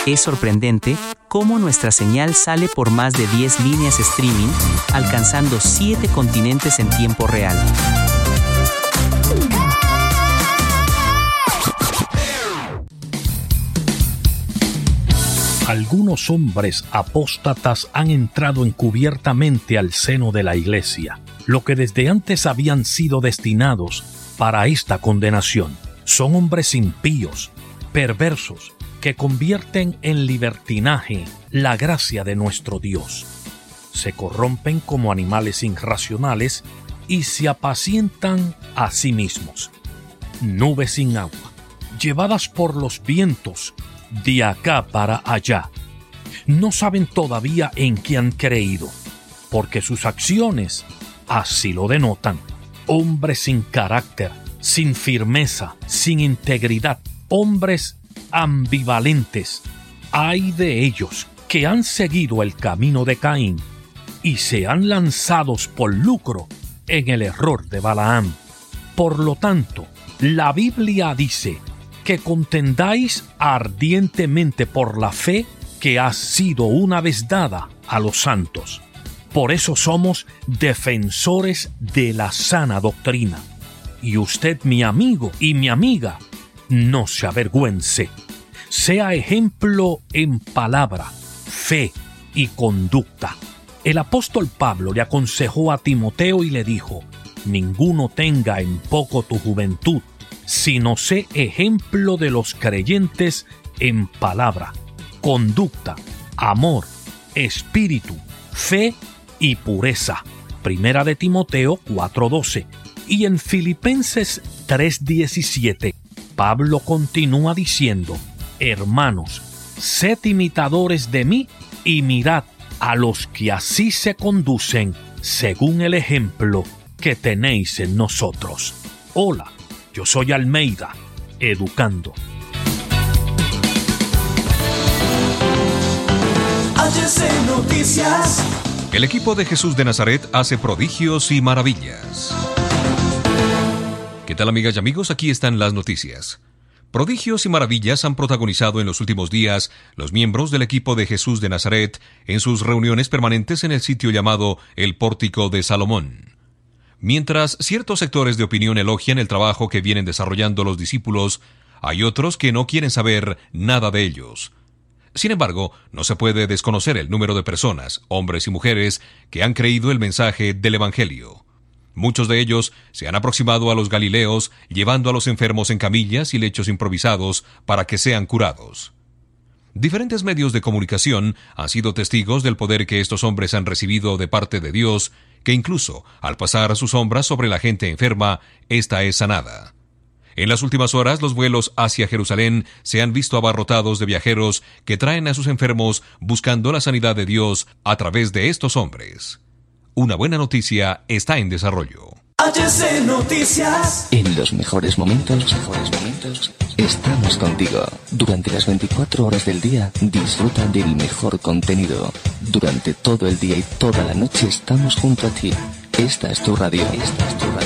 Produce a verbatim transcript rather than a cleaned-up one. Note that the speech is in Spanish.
Es sorprendente cómo nuestra señal sale por más de diez líneas streaming, alcanzando siete continentes en tiempo real. Algunos hombres apóstatas han entrado encubiertamente al seno de la Iglesia, lo que desde antes habían sido destinados para esta condenación. Son hombres impíos, perversos, que convierten en libertinaje la gracia de nuestro Dios. Se corrompen como animales irracionales y se apacientan a sí mismos. Nubes sin agua, llevadas por los vientos de acá para allá. No saben todavía en qué han creído, porque sus acciones así lo denotan. Hombres sin carácter, sin firmeza, sin integridad, hombres ambivalentes. Ay de ellos que han seguido el camino de Caín y se han lanzado por lucro en el error de Balaam. Por lo tanto, la Biblia dice que contendáis ardientemente por la fe que ha sido una vez dada a los santos. Por eso somos defensores de la sana doctrina. Y usted, mi amigo y mi amiga, no se avergüence. Sea ejemplo en palabra, fe y conducta. El apóstol Pablo le aconsejó a Timoteo y le dijo: ninguno tenga en poco tu juventud, sino sé ejemplo de los creyentes en palabra, conducta, amor, espíritu, fe y pureza. Primera de Timoteo cuatro doce. Y en Filipenses tres diecisiete, Pablo continúa diciendo: hermanos, sed imitadores de mí y mirad a los que así se conducen según el ejemplo que tenéis en nosotros. Hola, yo soy Almeida, educando. H C Noticias. El equipo de Jesús de Nazaret hace prodigios y maravillas. ¿Qué tal, amigas y amigos? Aquí están las noticias. Prodigios y maravillas han protagonizado en los últimos días los miembros del equipo de Jesús de Nazaret en sus reuniones permanentes en el sitio llamado el Pórtico de Salomón. Mientras ciertos sectores de opinión elogian el trabajo que vienen desarrollando los discípulos, hay otros que no quieren saber nada de ellos. Sin embargo, no se puede desconocer el número de personas, hombres y mujeres, que han creído el mensaje del Evangelio. Muchos de ellos se han aproximado a los Galileos, llevando a los enfermos en camillas y lechos improvisados para que sean curados. Diferentes medios de comunicación han sido testigos del poder que estos hombres han recibido de parte de Dios, que incluso, al pasar sus sombras sobre la gente enferma, ésta es sanada. En las últimas horas, los vuelos hacia Jerusalén se han visto abarrotados de viajeros que traen a sus enfermos buscando la sanidad de Dios a través de estos hombres. Una buena noticia está en desarrollo. H C Noticias. En los mejores momentos, los mejores momentos, estamos contigo. Durante las veinticuatro horas del día, disfruta del mejor contenido. Durante todo el día y toda la noche estamos junto a ti. Esta es tu radio. Esta es tu radio.